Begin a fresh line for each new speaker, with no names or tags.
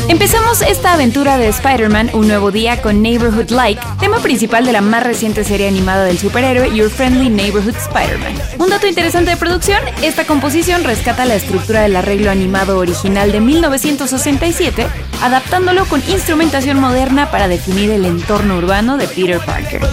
Empezamos esta aventura de Spider-Man un nuevo día con Neighborhood Like, tema principal de la más reciente serie animada del superhéroe Your Friendly Neighborhood Spider-Man. Un dato interesante de producción, esta composición rescata la estructura del arreglo animado original de 1967, adaptándolo con instrumentación moderna para definir el entorno urbano de Peter Parker.